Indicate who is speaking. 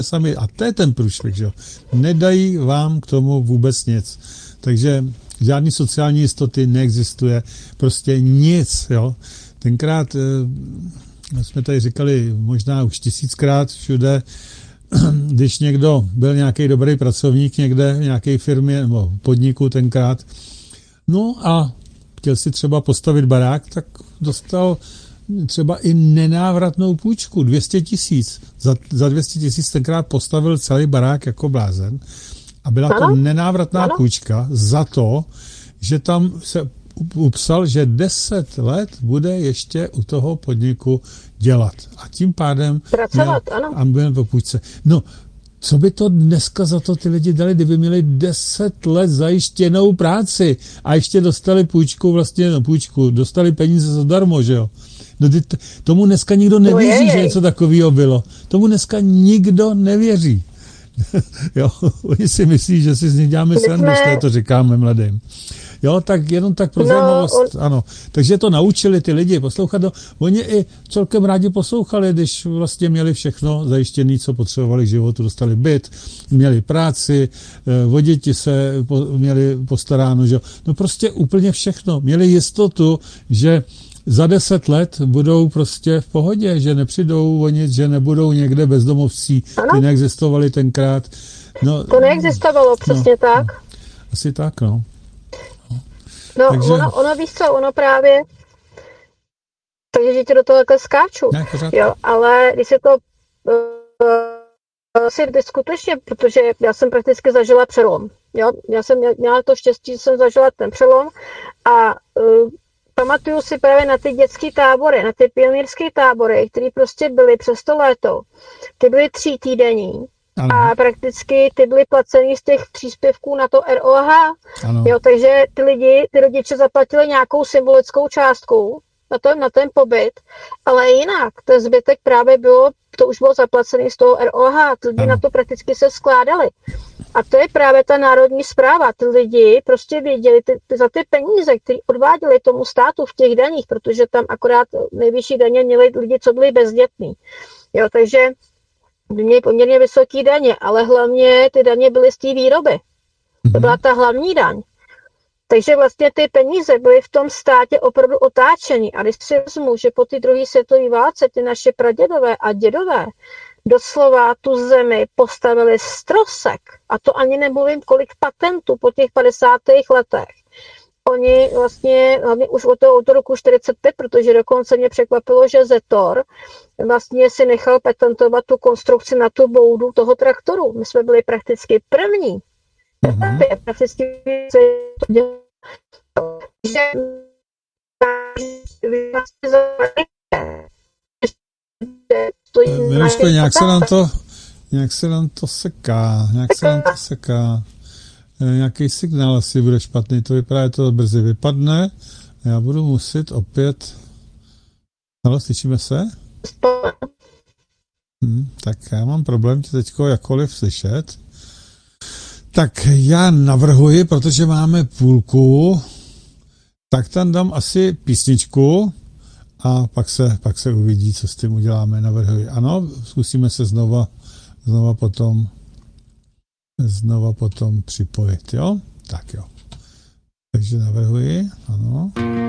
Speaker 1: sami, a to je ten průšvih, že jo, nedají vám k tomu vůbec nic. Takže žádný sociální jistoty neexistuje, prostě nic, jo. Tenkrát jsme tady říkali možná už 1000krát všude, když někdo byl nějaký dobrý pracovník někde v nějaké firmě nebo podniku tenkrát, no a chtěl si třeba postavit barák, tak dostal třeba i nenávratnou půjčku, 200 000. Za 200 000 tenkrát postavil celý barák jako blázen a byla to nenávratná půjčka za to, že tam se upsal, že 10 let bude ještě u toho podniku dělat. A tím pádem byl po půjčce. No, co by to dneska za to ty lidi dali, kdyby měli 10 let zajištěnou práci a ještě dostali půjčku, dostali peníze zadarmo, že jo? No, tomu dneska nikdo nevěří, že něco takového bylo. Tomu dneska nikdo nevěří. Jo, oni si myslí, že si z nich děláme srandu, že to říkáme mladým. Jo, tak jenom tak pro zajímavost, ano. Takže to naučili ty lidi poslouchat. Oni i celkem rádi poslouchali, když vlastně měli všechno zajištěné, co potřebovali k životu. Dostali byt, měli práci, o děti se měli postaráno, že? No prostě úplně všechno. Měli jistotu, že za 10 let budou prostě v pohodě, že nepřijdou o nic, že nebudou někde bezdomovcí, ty neexistovali tenkrát. No,
Speaker 2: to neexistovalo, přesně tak.
Speaker 1: No, asi tak, no.
Speaker 2: No, takže ono víš co, ono právě, takže ti do toho takhle skáču, jo, ale když se to asi skutečně, protože já jsem prakticky zažila přelom, jo, já jsem měla to štěstí, že jsem zažila ten přelom a pamatuju si právě na ty dětské tábory, na ty pionýrské tábory, které prostě byly přes to léto, ty byly 3týdenní. A prakticky ty byly placený z těch příspěvků na to ROH. Jo, takže ty rodiče zaplatili nějakou symbolickou částku na ten pobyt, ale jinak ten zbytek právě to už bylo zaplacený z toho ROH. Ty lidi na to prakticky se skládali. A to je právě ta národní správa. Ty lidi prostě věděli za ty peníze, které odváděli tomu státu v těch daních, protože tam akorát nejvyšší daně měli lidi, co byli bezdětní. Jo, takže měli poměrně vysoké daně, ale hlavně ty daně byly z té výroby. To byla ta hlavní daň. Takže vlastně ty peníze byly v tom státě opravdu otáčeny. A když si vezmu, že po té druhé světové válce ty naše pradědové a dědové doslova tu zemi postavili z trosek, a to ani nemluvím kolik patentů po těch 50. letech. Oni vlastně, hlavně už od roku 45, protože dokonce mě překvapilo, že Zetor vlastně si nechal patentovat tu konstrukci na tu boudu toho traktoru. My jsme byli prakticky první. Prakticky
Speaker 1: Miluško, nějak se nám to seká. Nějaký signál asi bude špatný, to vypadá, že to brzy vypadne. Já budu muset opět... Halo, slyšíme se? Tak já mám problém tě teďko jakkoliv slyšet. Tak já navrhuji, protože máme půlku, tak tam dám asi písničku a pak se uvidí, co s tím uděláme. Navrhuji. Ano, zkusíme se znova potom připojit, jo? Tak jo. Takže navrhuji, ano.